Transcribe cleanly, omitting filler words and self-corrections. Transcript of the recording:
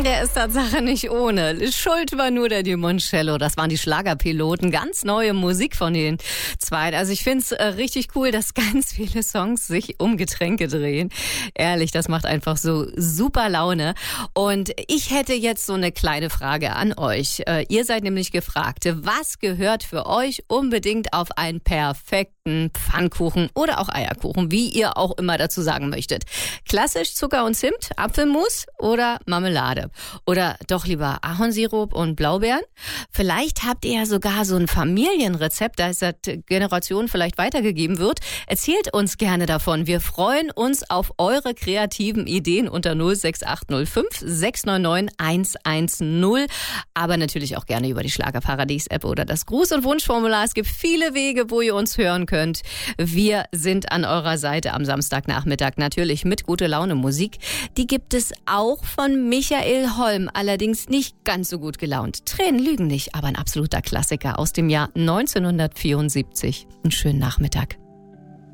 der ist Tatsache nicht ohne. Schuld war nur der Limoncello. Das waren die Schlagerpiloten. Ganz neue Musik von den zwei. Also ich finde es richtig cool, dass ganz viele Songs sich um Getränke drehen. Ehrlich, das macht einfach so super Laune. Und ich hätte jetzt so eine kleine Frage an euch. Ihr seid nämlich gefragt, was gehört für euch unbedingt auf einen perfekten Pfannkuchen oder auch Eierkuchen, wie ihr auch immer dazu sagen möchtet. Klassisch Zucker und Zimt, Apfelmus oder Marmelade? Oder doch lieber Ahornsirup und Blaubeeren? Vielleicht habt ihr ja sogar so ein Familienrezept, das seit Generationen vielleicht weitergegeben wird. Erzählt uns gerne davon. Wir freuen uns auf eure kreativen Ideen unter 06805 699 110. Aber natürlich auch gerne über die Schlagerparadies-App oder das Gruß- und Wunschformular. Es gibt viele Wege, wo ihr uns hören könnt. Wir sind an eurer Seite am Samstagnachmittag natürlich mit gute Laune Musik. Die gibt es auch von Michael Holm, allerdings nicht ganz so gut gelaunt. Tränen lügen nicht, aber ein absoluter Klassiker aus dem Jahr 1974. Einen schönen Nachmittag.